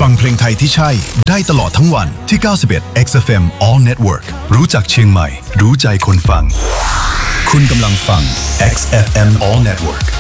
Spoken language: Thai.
ฟังเพลงไทยที่ใช่ได้ตลอดทั้งวันที่91 XFM All Network รู้จักเชียงใหม่รู้ใจคนฟังคุณกำลังฟัง XFM All Network